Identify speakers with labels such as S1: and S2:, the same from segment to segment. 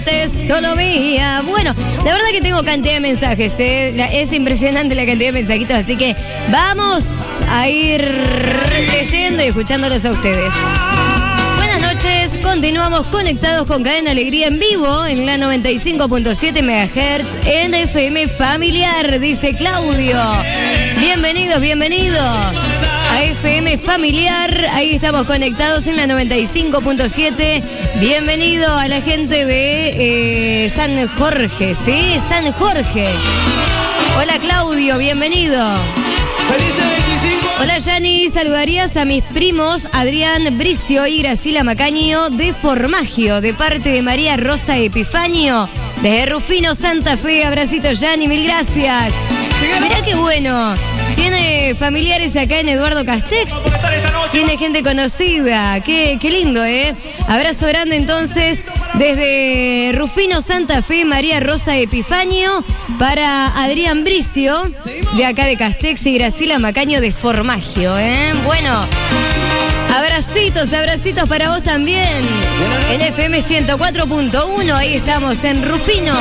S1: Solo mía. Bueno, la verdad que tengo cantidad de mensajes, es impresionante la cantidad de mensajitos, así que vamos a ir leyendo y escuchándolos a ustedes. Buenas noches, continuamos conectados con Cadena Alegría en vivo en la 95.7 MHz en FM Familiar, dice Claudio. Bienvenido a FM Familiar, ahí estamos conectados en la 95.7. Bienvenido a la gente de San Jorge, ¿sí? San Jorge. Hola Claudio, bienvenido.
S2: ¡Feliz 25!
S1: Hola Yani, saludarías a mis primos Adrián Bricio y Graciela Macaño de Formagio, de parte de María Rosa Epifanio, desde Rufino, Santa Fe. Abracito Yani, mil gracias. Mirá qué bueno. Tiene familiares acá en Eduardo Castex. Tiene gente conocida. Qué lindo, ¿eh? Abrazo grande entonces desde Rufino, Santa Fe, María Rosa Epifanio, para Adrián Bricio, de acá de Castex, y Graciela Macaño de Formagio, ¿eh? Bueno, abracitos para vos también. En FM 104.1, ahí estamos en Rufino.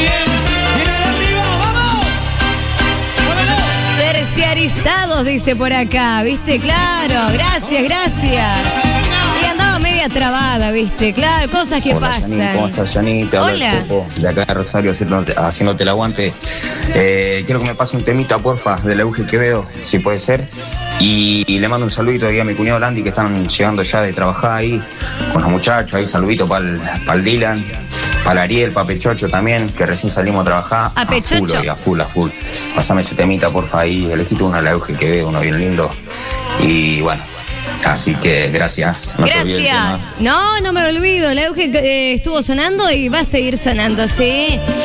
S1: Terciarizados, dice por acá, ¿viste? Claro, gracias. Y andaba media trabada, ¿viste? Claro, cosas que pasan.
S3: Hola, ¿cómo estás, Yani? Te habla el Popo, de acá de Rosario, haciéndote el aguante. Quiero que me pase un temita, porfa, de la Euge Quevedo, si puede ser. Y le mando un saludito ahí a mi cuñado Landy, que están llegando ya de trabajar ahí con los muchachos. Ahí saludito para el Dylan, para Ariel, para Pechocho también, que recién salimos a trabajar.
S1: A Pechocho.
S3: A full. Pásame ese temita, porfa, ahí. Elegiste uno de la Euge Quevedo, uno bien lindo. Y bueno, así que gracias.
S1: Gracias. No me olvido. La Euge estuvo sonando y va a seguir sonando, ¿sí?